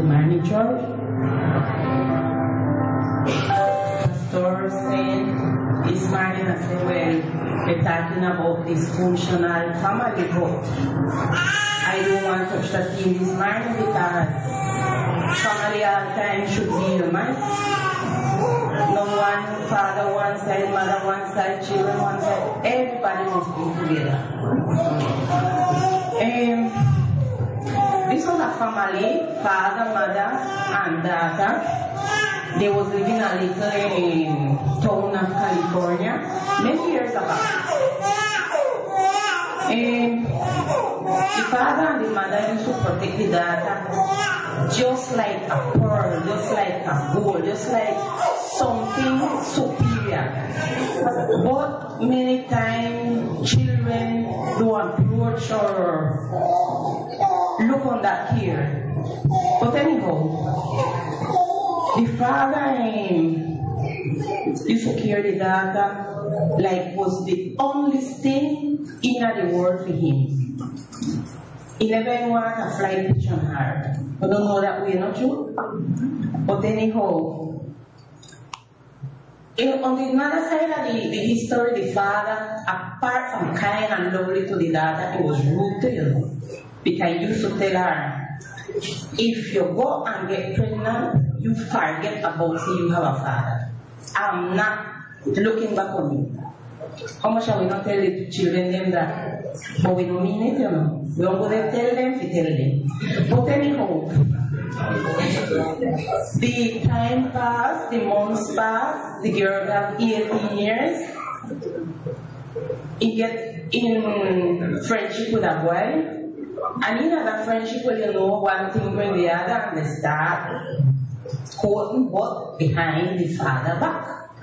morning church. Pastor said this morning, I said, well, we're talking about dysfunctional family, but I don't want to touch that theme this morning because family all the time should be human. No one father one side, mother one side, children one side. Everybody must be together. This was a family, father, mother, and daughter. They was living a little in town of California many years ago. The father and the mother used to protect the daughter just like a pearl, just like a gold, just like something superior. But many times children don't approach or look on that care. But anyhow, the father used to care the daughter like was the only thing in the world for him. He never wanted a flight pitch on her. I don't know that way, not true? But anyhow, on the other side of the history, the father, apart from kind and lovely to the daughter, he was rude to you. Because he used to tell her, if you go and get pregnant, you forget about say you have a father. I'm not looking back on you. How much are we not tell the children them that? But we don't mean it, you know. We don't go there tell them, we tell them. But anyhow, the time passed, the months passed, the girl got 18 years. He get in friendship with a boy. And in that friendship, well, you know, one thing bring the other, and they start quoting what behind the father back.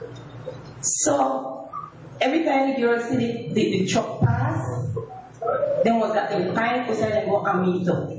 So, every time the girl see the truck pass, then was that the pine, they say they go and meet up.